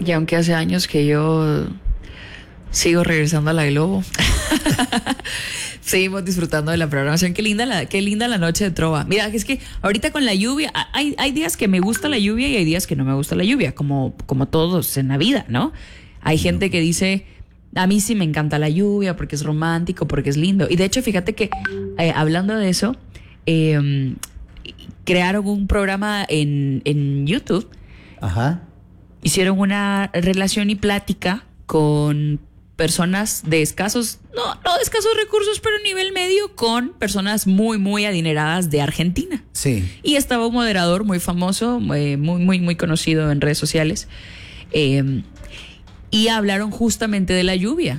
Y aunque hace años que yo sigo regresando a la Globo, seguimos disfrutando de la programación. Qué linda la noche de trova. Mira, es que ahorita con la lluvia, hay días que me gusta la lluvia y hay días que no me gusta la lluvia, como todos en la vida, ¿no? Hay gente que dice, a mí sí me encanta la lluvia porque es romántico, porque es lindo. Y de hecho, fíjate que hablando de eso, crearon un programa en YouTube. Ajá. Hicieron una relación y plática con personas de escasos, no de escasos recursos, pero nivel medio, con personas muy, muy adineradas de Argentina. Sí. Y estaba un moderador muy famoso, muy conocido en redes sociales. Y hablaron justamente de la lluvia.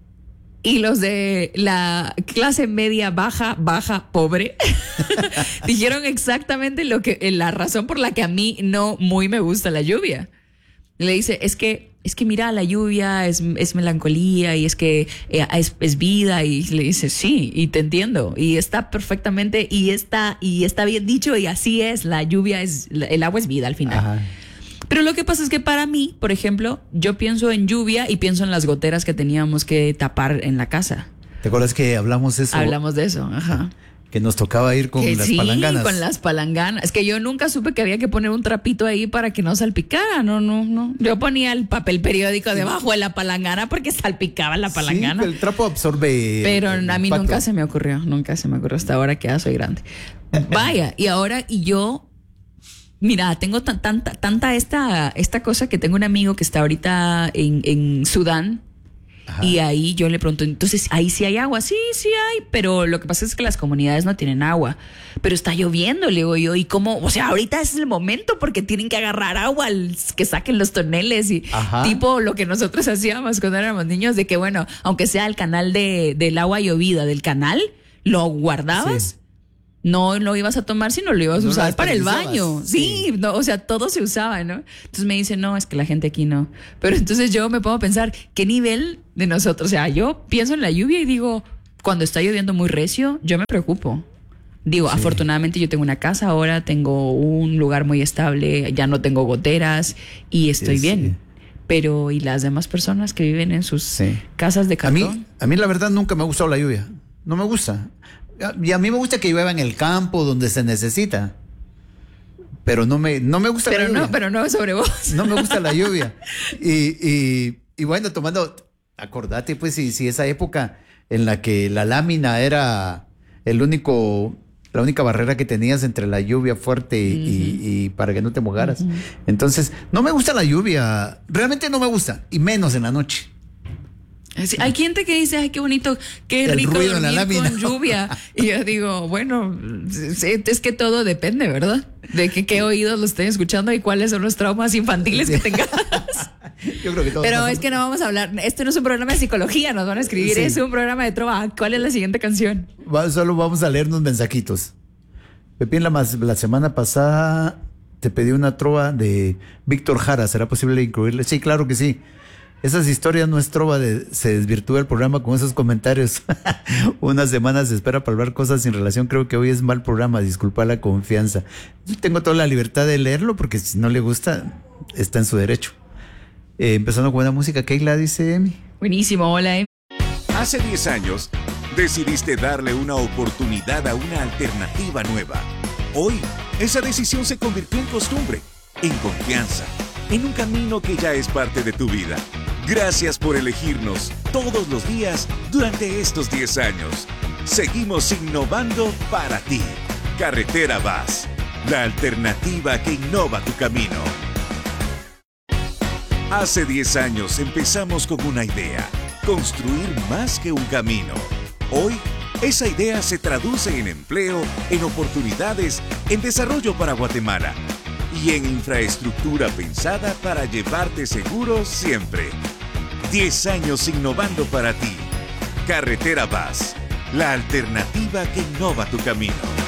Y los de la clase media baja, pobre, dijeron exactamente la razón por la que a mí no muy me gusta la lluvia. Le dice, es que mira, la lluvia es melancolía y es que es vida. Y le dice, sí, y te entiendo. Y está perfectamente, y está bien dicho, y así es. La lluvia el agua es vida al final. Ajá. Pero lo que pasa es que para mí, por ejemplo, yo pienso en lluvia y pienso en las goteras que teníamos que tapar en la casa. ¿Te acuerdas que hablamos eso? Hablamos de eso, ajá. Que nos tocaba ir con las palanganas. Sí, con las palanganas. Es que yo nunca supe que había que poner un trapito ahí para que no salpicara. No. Yo ponía el papel periódico debajo de la palangana porque salpicaba la palangana. Sí, el trapo absorbe. Pero a mí nunca se me ocurrió hasta ahora que ya soy grande. Vaya, y yo, mira, tengo tanta esta cosa que tengo un amigo que está ahorita en Sudán. Ajá. Y ahí yo le pregunto, entonces, ¿ahí sí hay agua? Sí hay, pero lo que pasa es que las comunidades no tienen agua. Pero está lloviendo, le digo yo, ¿y cómo? O sea, ahorita es el momento porque tienen que agarrar agua, que saquen los toneles y ajá, tipo lo que nosotros hacíamos cuando éramos niños, de que bueno, aunque sea el canal del agua llovida del canal, lo guardabas. Sí. No lo ibas a tomar, sino lo ibas a usar para el baño. Sí, no, o sea, todo se usaba, ¿no? Entonces me dicen, no, es que la gente aquí no. Pero entonces yo me pongo a pensar, ¿qué nivel de nosotros? O sea, yo pienso en la lluvia y digo, cuando está lloviendo muy recio, yo me preocupo. Digo, sí, afortunadamente yo tengo una casa ahora, tengo un lugar muy estable, ya no tengo goteras y estoy bien. Sí. Pero, ¿y las demás personas que viven en sus casas de cartón? A mí la verdad nunca me ha gustado la lluvia. No me gusta. Y a mí me gusta que llueva en el campo donde se necesita. Pero no me gusta la lluvia. Pero no sobre vos. No me gusta la lluvia. Y bueno, acordate pues si esa época en la que la lámina era la única barrera que tenías entre la lluvia fuerte y para que no te mojaras. Entonces, no me gusta la lluvia. Realmente no me gusta. Y menos en la noche. Sí, hay gente que dice, ay, qué bonito, qué el rico dormir con lluvia. Y yo digo, bueno, es que todo depende, ¿verdad? De qué oídos lo estén escuchando y cuáles son los traumas infantiles que tengas. Yo creo que todos. Pero es que no vamos a hablar, este no es un programa de psicología, nos van a escribir, es un programa de trova. ¿Cuál es la siguiente canción? Solo vamos a leer unos mensajitos. Pepín, la semana pasada te pedí una trova de Víctor Jara, ¿será posible incluirle? Sí, claro que sí. Esas historias no es trova, se desvirtúa el programa con esos comentarios. Una semana se espera para hablar cosas sin relación. Creo que hoy es mal programa, disculpa la confianza. Yo tengo toda la libertad de leerlo porque si no le gusta, está en su derecho. Empezando con buena música, Keila, dice Emi. Buenísimo, hola Emi. Hace 10 años decidiste darle una oportunidad a una alternativa nueva. Hoy, esa decisión se convirtió en costumbre, en confianza, en un camino que ya es parte de tu vida. Gracias por elegirnos todos los días durante estos 10 años. Seguimos innovando para ti. Carretera VAS, la alternativa que innova tu camino. Hace 10 años empezamos con una idea, construir más que un camino. Hoy, esa idea se traduce en empleo, en oportunidades, en desarrollo para Guatemala y en infraestructura pensada para llevarte seguro siempre. 10 años innovando para ti. Carretera VAS, la alternativa que innova tu camino.